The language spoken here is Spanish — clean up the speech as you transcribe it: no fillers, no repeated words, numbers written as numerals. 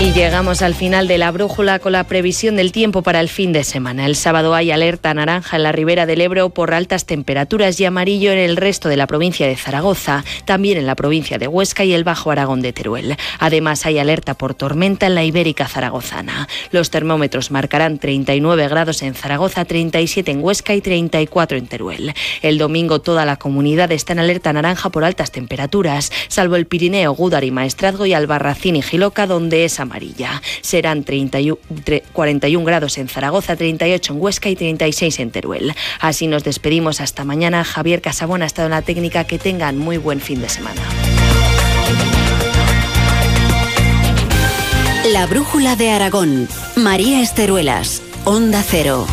Y llegamos al final de la brújula con la previsión del tiempo para el fin de semana. El sábado hay alerta naranja en la Ribera del Ebro por altas temperaturas y amarillo en el resto de la provincia de Zaragoza, también en la provincia de Huesca y el Bajo Aragón de Teruel. Además hay alerta por tormenta en la Ibérica zaragozana. Los termómetros marcarán 39 grados en Zaragoza, 37 en Huesca y 34 en Teruel. El domingo toda la comunidad está en alerta naranja por altas temperaturas, salvo el Pirineo, Gúdar y Maestrazgo y Albarracín y Jiloca, donde es amarilla. Serán 41 grados en Zaragoza, 38 en Huesca y 36 en Teruel. Así nos despedimos hasta mañana. Javier Casabona ha estado en la técnica. Que tengan muy buen fin de semana. La brújula de Aragón. María Esteruelas, Onda Cero.